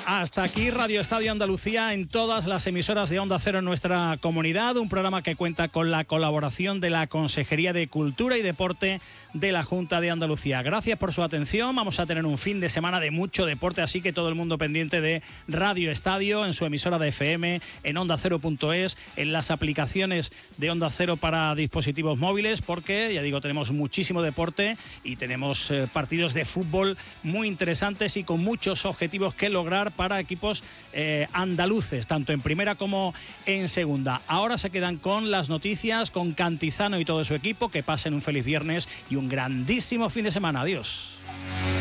Hasta aquí Radio Estadio Andalucía en todas las emisoras de Onda Cero en nuestra comunidad. Un programa que cuenta con la colaboración de la Consejería de Cultura y Deporte de la Junta de Andalucía. Gracias por su atención. Vamos a tener un fin de semana de mucho deporte, así que todo el mundo pendiente de Radio Estadio en su emisora de FM, en OndaCero.es, en las aplicaciones de Onda Cero para dispositivos móviles, porque, ya digo, tenemos muchísimo deporte y tenemos partidos de fútbol muy interesantes y con muchos objetivos que lograr para equipos andaluces, tanto en primera como en segunda. Ahora se quedan con las noticias, con Cantizano y todo su equipo. Que pasen un feliz viernes y un grandísimo fin de semana. Adiós.